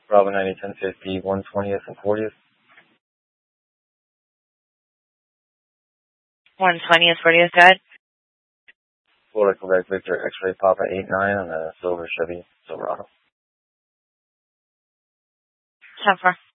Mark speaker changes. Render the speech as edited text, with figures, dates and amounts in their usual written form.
Speaker 1: Bravo 90, 1050, 120th and 40th.
Speaker 2: 120th, 40th, good.
Speaker 1: Florida, Quebec, Victor, X-Ray, Papa 89 on the silver Chevy Silverado.
Speaker 2: 10-4.